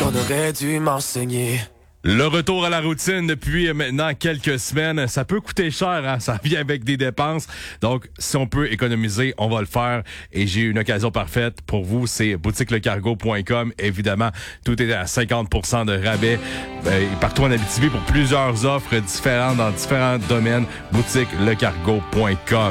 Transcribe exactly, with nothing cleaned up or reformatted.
On aurait dû m'enseigner. Le retour à la routine depuis maintenant quelques semaines, ça peut coûter cher, hein? Ça vient avec des dépenses. Donc, si on peut économiser, on va le faire. Et j'ai une occasion parfaite pour vous, c'est boutique le cargo point com. Évidemment, tout est à cinquante pour cent de rabais euh, partout en Abitibi pour plusieurs offres différentes dans différents domaines. boutique le cargo point com.